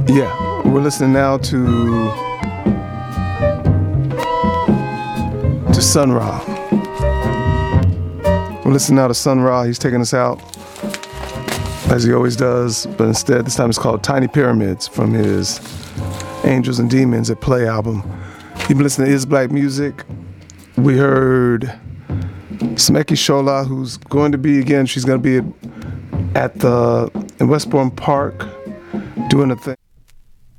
Yeah, we're listening now to Sun Ra. We're listening now to Sun Ra. He's taking us out as he always does, but instead this time it's called Tiny Pyramids from his Angels and Demons at Play album. You've been listening to Is Black Music. We heard Smeki Shola, who's going to be again. She's going to be in Westbourne Park doing a thing.